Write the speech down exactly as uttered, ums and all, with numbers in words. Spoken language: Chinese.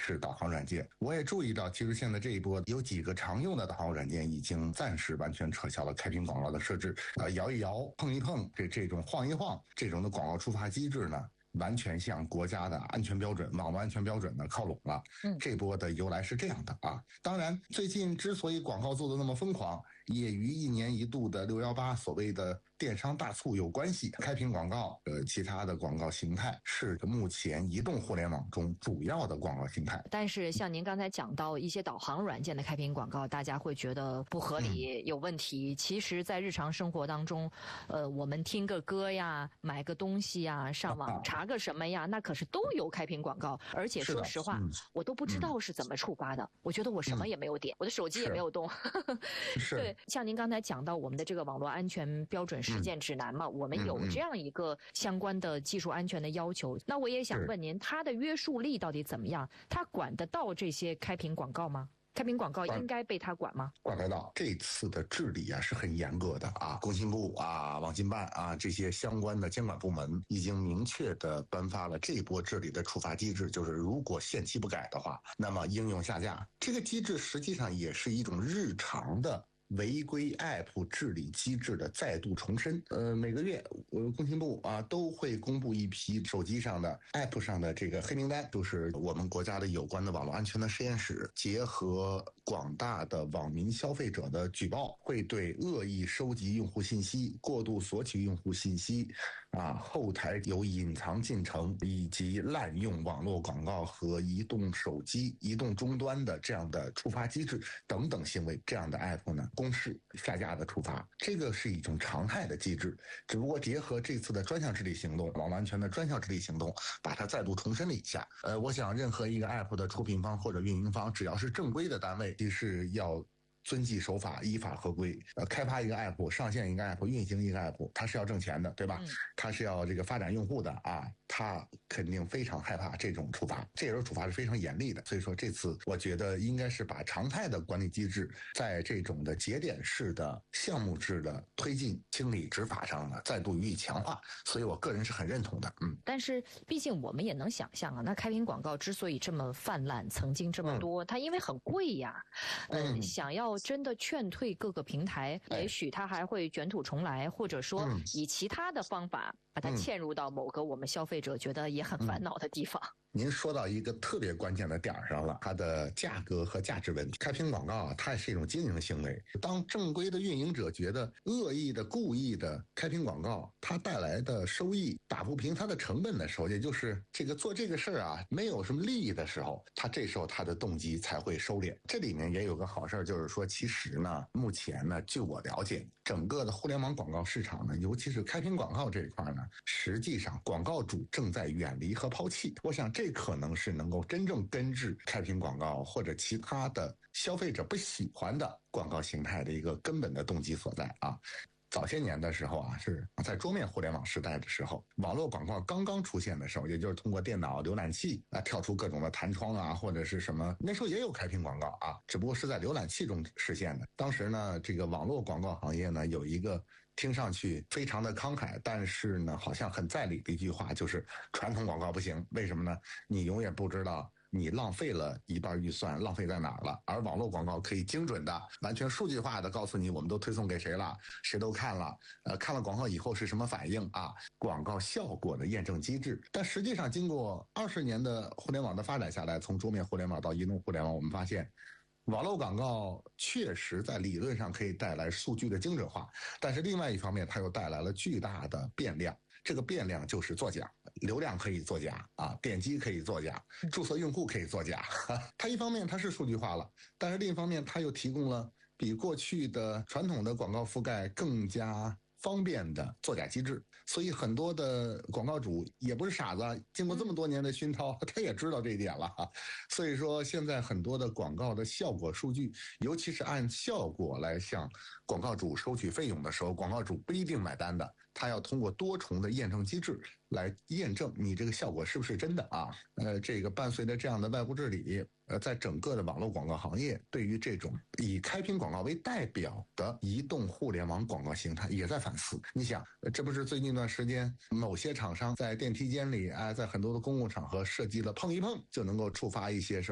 式导航软件。我也注意到，其实现在这一波有几个常用的导航软件已经暂时完全撤销了开屏广告的设置，呃，摇一摇、碰一碰，这这种晃一晃这种的广告触发机制呢，完全向国家的安全标准、网络安全标准呢靠拢了。嗯，这波的由来是这样的啊。当然，最近之所以广告做得那么疯狂，也与一年一度的六一八所谓的电商大促有关系。开屏广告，呃，其他的广告形态是目前移动互联网中主要的广告形态。 但是像您刚才讲到一些导航软件的开屏广告，大家会觉得不合理、嗯、有问题。其实，在日常生活当中，呃，我们听个歌呀，买个东西呀，上网查个什么呀，那可是都有开屏广告。而且说实话，嗯、我都不知道是怎么触发的。嗯、我觉得我什么也没有点，嗯、我的手机也没有动。 是。 对，像您刚才讲到我们的这个网络安全标准实践指南嘛，嗯、我们有这样一个相关的技术安全的要求。嗯、那我也想问您，它的约束力到底怎么样？它管得到这些开屏广告吗？开屏广告应该被它管吗？ 管得到。这次的治理啊是很严格的啊，工信部啊、网信办啊这些相关的监管部门已经明确的颁发了这波治理的处罚机制，就是如果限期不改的话，那么应用下架。这个机制实际上也是一种日常的违规 App 治理机制的再度重申。呃，每个月呃工信部啊都会公布一批手机上的 App 上的这个黑名单，就是我们国家的有关的网络安全的实验室结合广大的网民消费者的举报，会对恶意收集用户信息、过度索取用户信息啊、后台有隐藏进程以及滥用网络广告和移动手机、移动终端的这样的触发机制等等行为，这样的 App 呢公示下架的处罚，这个是一种常态的机制，只不过结合这次的专项治理行动，网络安全的专项治理行动，把它再度重申了一下。呃，我想任何一个 App 的出品方或者运营方，只要是正规的单位，其实要遵纪守法、依法合规。呃，开发一个 app、上线一个 app、运行一个 app， 它是要挣钱的，对吧？嗯、它是要这个发展用户的啊，它肯定非常害怕这种处罚，这种处罚是非常严厉的。所以说，这次我觉得应该是把常态的管理机制，在这种的节点式的项目制的推进、清理、执法上呢，再度予以强化。所以我个人是很认同的。嗯， 但是毕竟我们也能想象啊，那开屏广告之所以这么泛滥，曾经这么多，嗯、它因为很贵呀，呃、嗯，想要真的劝退各个平台，也许他还会卷土重来，或者说以其他的方法把它嵌入到某个我们消费者觉得也很烦恼的地方。嗯您说到一个特别关键的点上了，它的价格和价值问题。开屏广告啊，它是一种经营行为。当正规的运营者觉得恶意的、故意的开屏广告，它带来的收益打不平它的成本的时候，也就是这个做这个事儿啊，没有什么利益的时候，它这时候它的动机才会收敛。这里面也有个好事儿，就是说，其实呢，目前呢，据我了解，整个的互联网广告市场呢，尤其是开屏广告这一块呢，实际上广告主正在远离和抛弃。我想这这可能是能够真正根治开屏广告或者其他的消费者不喜欢的广告形态的一个根本的动机所在啊。早些年的时候啊，是在桌面互联网时代的时候，网络广告刚刚出现的时候，也就是通过电脑浏览器啊跳出各种的弹窗啊，或者是什么，那时候也有开屏广告啊，只不过是在浏览器中实现的。当时呢，这个网络广告行业呢有一个听上去非常的慷慨，但是呢好像很在理的一句话，就是传统广告不行。为什么呢？你永远不知道你浪费了一半预算，浪费在哪儿了？而网络广告可以精准的、完全数据化的告诉你，我们都推送给谁了，谁都看了，呃，看了广告以后是什么反应啊？广告效果的验证机制。但实际上，经过二十年的互联网的发展下来，从桌面互联网到移动互联网，我们发现，网络广告确实在理论上可以带来数据的精准化，但是另外一方面，它又带来了巨大的变量。这个变量就是作假，流量可以作假啊，点击可以作假，注册用户可以作假。它一方面它是数据化了，但是另一方面它又提供了比过去的传统的广告覆盖更加方便的作假机制。所以很多的广告主也不是傻子，经过这么多年的熏陶，他也知道这一点了。所以说现在很多的广告的效果数据，尤其是按效果来向广告主收取费用的时候，广告主不一定买单的，他要通过多重的验证机制来验证你这个效果是不是真的啊。呃，这个伴随着这样的外部治理，呃，在整个的网络广告行业，对于这种以开屏广告为代表的移动互联网广告形态也在反思。你想，这不是最近一段时间某些厂商在电梯间里啊，在很多的公共场合设计了碰一碰就能够触发一些什么